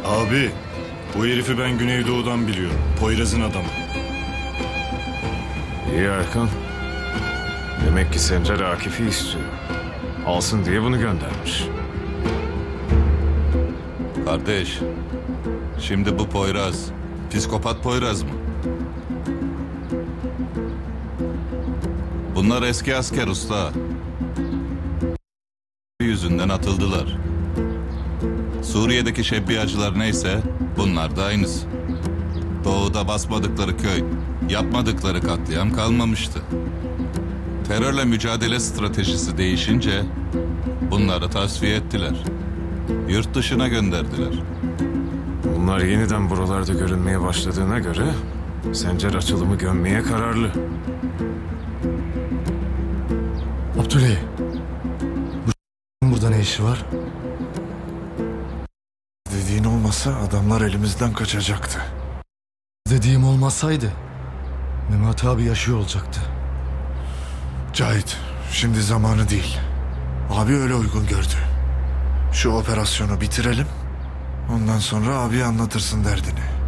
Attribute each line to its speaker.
Speaker 1: Abi, bu herifi ben Güneydoğu'dan biliyorum. Poyraz'ın adamı.
Speaker 2: İyi Erkan. Demek ki Sencer Akif'i istiyor. Alsın diye bunu göndermiş.
Speaker 3: Kardeş, şimdi bu Poyraz, psikopat Poyraz mı? Bunlar eski asker usta. Yüzünden atıldılar. Suriye'deki şebbiyacılar neyse bunlar da aynısı. Doğuda basmadıkları köy, yapmadıkları katliam kalmamıştı. Terörle mücadele stratejisi değişince bunları tasfiye ettiler. Yurt dışına gönderdiler.
Speaker 2: Bunlar yeniden buralarda görünmeye başladığına göre Sencer açılımı gömmeye kararlı.
Speaker 4: Abdüley, bu burada ne işi var?
Speaker 5: Dediğin olmasa adamlar elimizden kaçacaktı.
Speaker 4: Dediğim olmasaydı Mehmet abi yaşıyor olacaktı.
Speaker 5: Cahit, şimdi zamanı değil. Abi öyle uygun gördü. Şu operasyonu bitirelim. Ondan sonra abi anlatırsın derdini.